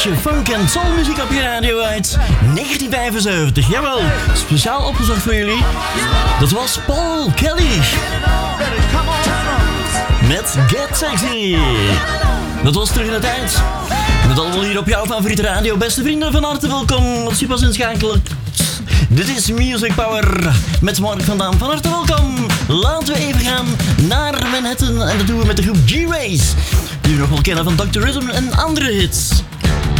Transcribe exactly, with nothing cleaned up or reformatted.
Funk en soulmuziek op je radio uit negentien vijfenzeventig. Jawel, speciaal opgezocht voor jullie. Dat was Paul Kelly met Get Sexy. Dat was terug in de tijd. Dat allemaal hier op jouw favoriete radio. Beste vrienden, van harte welkom. Als je pas inschakelt. Dit is Music Power met Mark van Dam. Van harte welkom. Laten we even gaan naar Manhattan. En dat doen we met de groep G-Race, die we nog wel kennen van doctor Rhythm en andere hits.